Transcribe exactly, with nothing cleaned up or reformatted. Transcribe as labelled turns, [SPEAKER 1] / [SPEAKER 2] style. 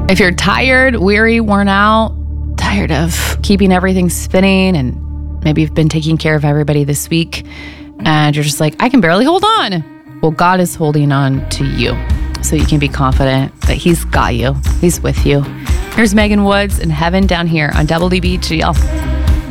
[SPEAKER 1] If you're tired, weary, worn out, tired of keeping everything spinning, and maybe you've been taking care of everybody this week and you're just like, I can barely hold on. Well, God is holding on to you, so you can be confident that He's got you. He's with you. Here's Megan Woods in Heaven Down Here on W D B G L.